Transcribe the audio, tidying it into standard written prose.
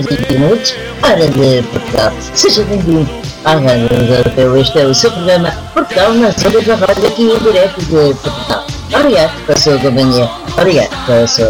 20 minutos, hora de Portugal. Seja bem-vindo à Rádio Europeu. Este é o seu programa Portugal nas ondas da rádio aqui em direto de Portugal. Obrigado pela sua companhia, obrigado pela sua